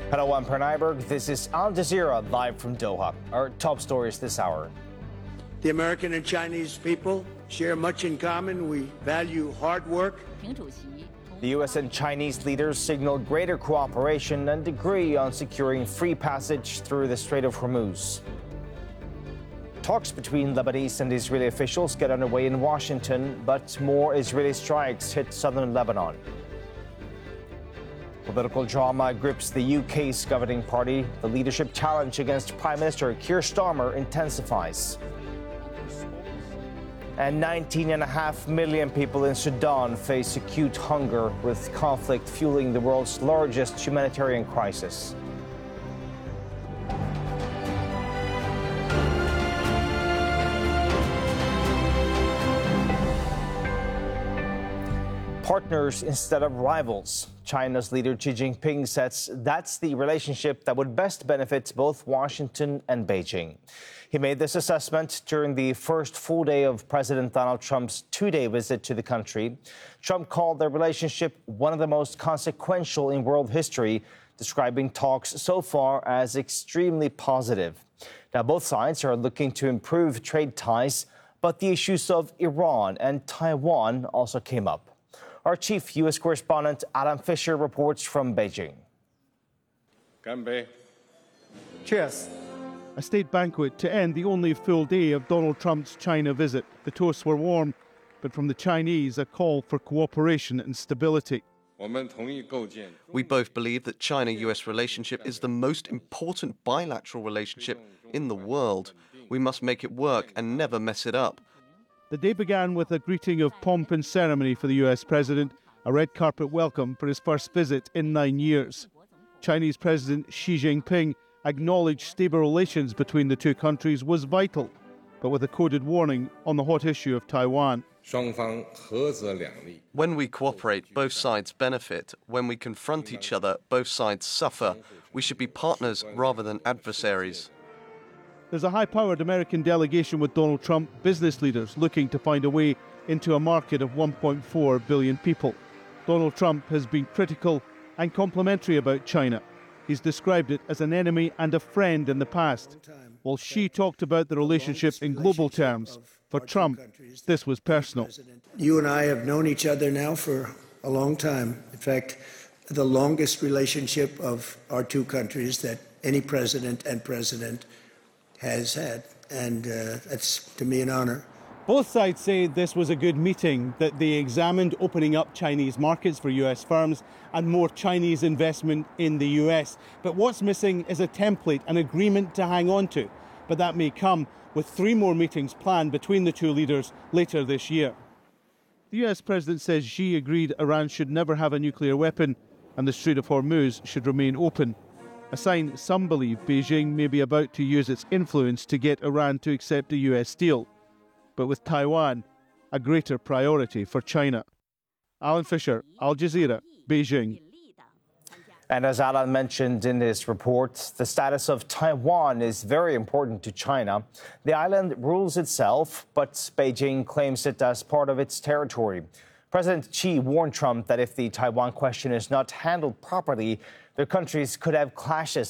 Hello, I'm Per Nyberg. This is Al Jazeera live from Doha. Our top stories this hour. The American and Chinese people share much in common. We value hard work. The U.S. and Chinese leaders signaled greater cooperation and agree on securing free passage through the Strait of Hormuz. Talks between Lebanese and Israeli officials get underway in Washington, but more Israeli strikes hit southern Lebanon. Political drama grips the UK's governing party. The leadership challenge against Prime Minister Keir Starmer intensifies. And 19.5 million people in Sudan face acute hunger, with conflict fueling the world's largest humanitarian crisis. Partners instead of rivals. China's leader Xi Jinping says that's the relationship that would best benefit both Washington and Beijing. He made this assessment during the first full day of President Donald Trump's two-day visit to the country. Trump called their relationship one of the most consequential in world history, describing talks so far as extremely positive. Now, both sides are looking to improve trade ties, but the issues of Iran and Taiwan also came up. Our chief U.S. correspondent Alan Fisher reports from Beijing. Cheers. A state banquet to end the only full day of Donald Trump's China visit. The toasts were warm, but from the Chinese, a call for cooperation and stability. We both believe that China-US relationship is the most important bilateral relationship in the world. We must make it work and never mess it up. The day began with a greeting of pomp and ceremony for the US president, a red carpet welcome for his first visit in 9 years. Chinese President Xi Jinping acknowledged stable relations between the two countries was vital, but with a coded warning on the hot issue of Taiwan. When we cooperate, both sides benefit. When we confront each other, both sides suffer. We should be partners rather than adversaries. There's a high-powered American delegation with Donald Trump, business leaders looking to find a way into a market of 1.4 billion people. Donald Trump has been critical and complimentary about China. He's described it as an enemy and a friend in the past, while Xi talked about the relationship in global terms. For Trump, this was personal. You and I have known each other now for a long time. In fact, the longest relationship of our two countries that any president and president has had, and that's, to me, an honor. Both sides say this was a good meeting, that they examined opening up Chinese markets for US firms and more Chinese investment in the US. But what's missing is a template, an agreement to hang on to. But that may come with 3 more meetings planned between the two leaders later this year. The US president says Xi agreed Iran should never have a nuclear weapon and the Strait of Hormuz should remain open. A sign some believe Beijing may be about to use its influence to get Iran to accept a US deal. But with Taiwan, a greater priority for China. Alan Fisher, Al Jazeera, Beijing. And as Alan mentioned in his report, the status of Taiwan is very important to China. The island rules itself, but Beijing claims it as part of its territory. President Xi warned Trump that if the Taiwan question is not handled properly, their countries could have clashes